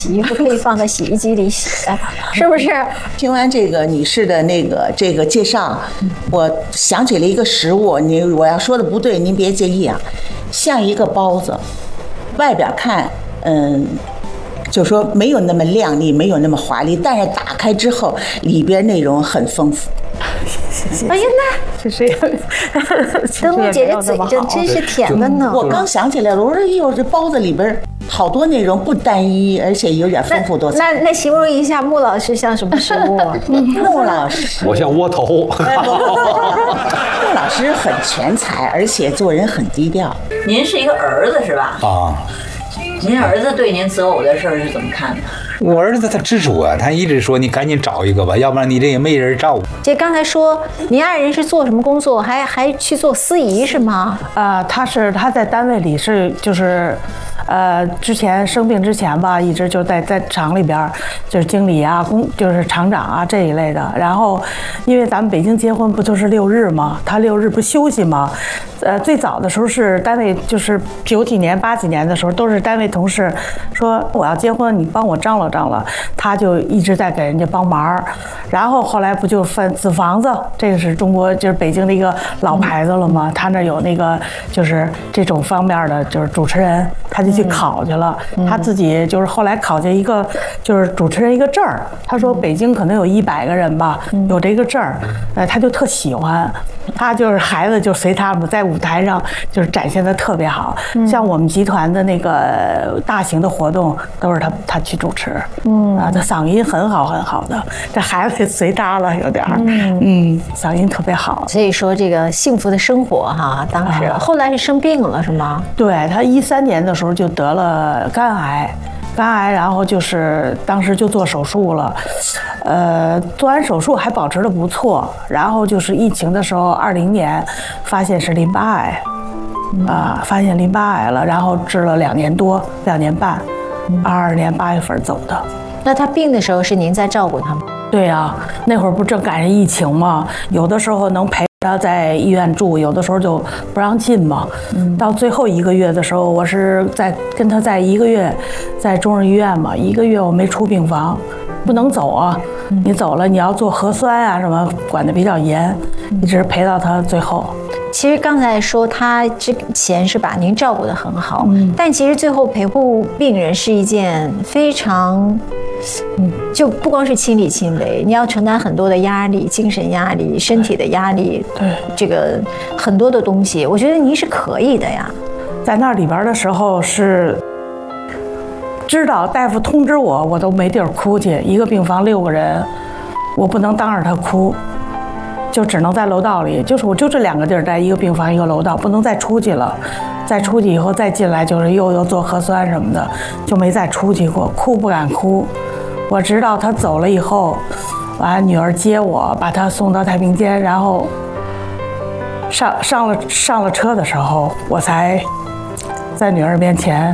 洗衣服可以放在洗衣机里洗，是不是？ 听完这个女士的这个介绍，我想起了一个食物，我要说的不对，您别介意啊。像一个包子，外边看，就说没有那么亮丽，没有那么华丽，但是打开之后，里边内容很丰富。 哎呀，那这谁？ 灯笼姐这嘴真是甜的呢。 我刚想起来了，我说哟，这包子里边好多内容不单一，而且有点丰富多彩。 那形容一下穆老师像什么食物啊？ 穆老师， 我像窝头。 穆老师很全才，而且做人很低调。 您是一个儿子是吧？ 啊。 您儿子对您择偶的事儿是怎么看的？ 我儿子他支持我，他一直说你赶紧找一个吧，要不然你这也没人照顾。 这刚才说您爱人是做什么工作，还去做司仪是吗？ 他在单位里就是之前生病之前吧，一直就在厂里边，就是经理啊，就是厂长啊这一类的。然后，因为咱们北京结婚不就是6日吗？他6日不休息吗？最早的时候是单位，就是90几年、80几年的时候，都是单位同事说我要结婚，你帮我张罗张罗，他就一直在给人家帮忙。然后后来不就分子房子，这个是中国就是北京的一个老牌子了吗？他那有那个就是这种方面的就是主持人，他就去考去了。他自己就是后来考进一个就是主持人一个证儿。他说北京可能有100个人吧，有这个证儿，他就特喜欢。他就是孩子就随他们在舞台上就是展现的特别好，像我们集团的那个大型的活动都是他去主持。他嗓音很好很好的，这孩子也随他了有点儿。嗓音特别好。 所以说这个幸福的生活哈，当时后来是生病了是吗？ 对，他13年的时候就得了肝癌，然后就是当时就做手术了，做完手术还保持得不错，然后就是疫情的时候20年发现是淋巴癌，发现淋巴癌了，然后治了2年多2年半，22年8月份走的。 那他病的时候是您在照顾他吗？ 对呀，那会儿不正赶上疫情吗？有的时候能陪他在医院住，有的时候就不让进嘛。到最后1个月的时候，我是跟他在1个月，在中日医院嘛，1个月我没出病房，不能走啊。你走了，你要做核酸啊什么，管得比较严，一直陪到他最后。 其实刚才说他之前是把您照顾得很好，但其实最后陪护病人是一件非常，就不光是亲力亲为，你要承担很多的压力，精神压力、身体的压力， 对这个很多的东西，我觉得您是可以的呀。 在那里边的时候是知道大夫通知我都没地儿哭去，一个病房6个人，我不能当着他哭。就只能在楼道里，就是我就这2个地儿，在一个病房一个楼道，不能再出去了。再出去以后再进来就是又做核酸什么的，就没再出去过，哭不敢哭。我直到他走了以后，完女儿接我，把他送到太平间，然后上了车的时候，我才在女儿面前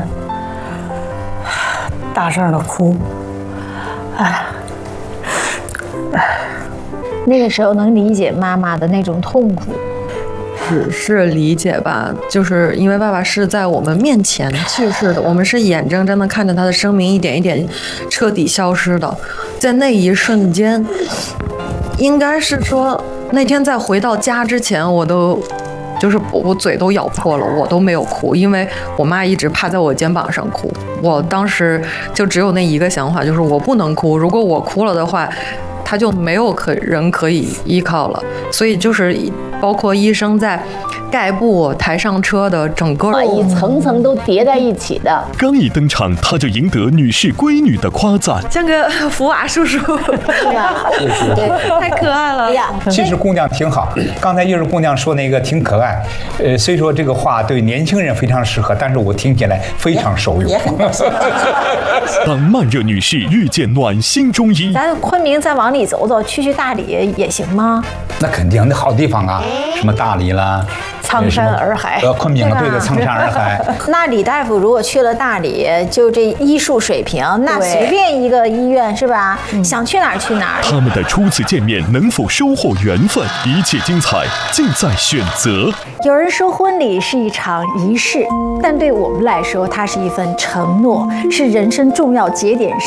大声的哭， 那个时候能理解妈妈的那种痛苦， 是理解吧？就是因为爸爸是在我们面前去世的，我们是眼睁睁的看着他的生命一点一点彻底消失的，在那一瞬间，应该是说那天在回到家之前，我嘴都咬破了，我都没有哭，因为我妈一直趴在我肩膀上哭。我当时就只有那一个想法，就是我不能哭，如果我哭了的话，他就没有人可以依靠了。所以就是包括医生在盖布抬上车的整个一层层都叠在一起的。 刚一登场，他就赢得女士闺女的夸赞， 像个福娃叔叔，对，太可爱了。 其实姑娘挺好，刚才就是姑娘说那个挺可爱，虽说这个话对年轻人非常适合，但是我听起来非常受用。 当曼热女士遇见暖心中医， 咱昆明再往里走走，去大理也行吗？ 那肯定，那好地方啊，什么大理啦、 苍山洱海， 昆明对的，苍山洱海。 那李大夫如果去了大理，就这医术水平，那随便一个医院是吧？想去哪儿去哪儿。 他们的初次见面能否收获缘分？一切精彩尽在选择。 有人说婚礼是一场仪式，但对我们来说，它是一份承诺，是人生重要节点